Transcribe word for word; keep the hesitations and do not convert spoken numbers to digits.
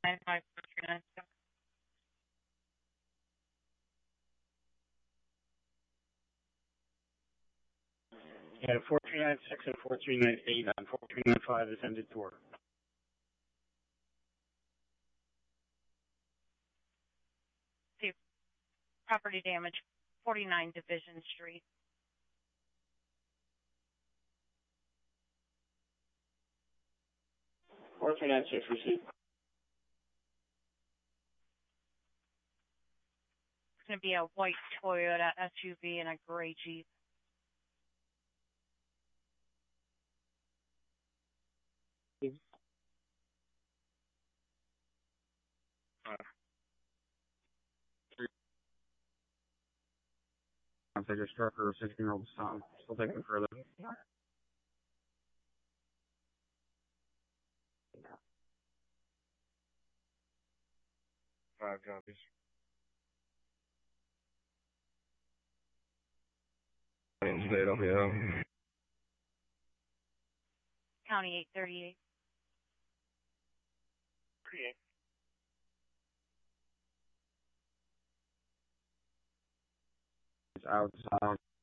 nine five four three nine six. Yeah, four three nine six and four three nine eight on four three nine five is ended tour. See, property damage, forty-nine Division Street. four three nine six received. It's going to be a white Toyota S U V and a gray Jeep. I'll take a struck or a sixteen-year-old son. Still taking it further. Five copies. Tomato, yeah. County eight thirty-eight. thirty-eight. It's outside.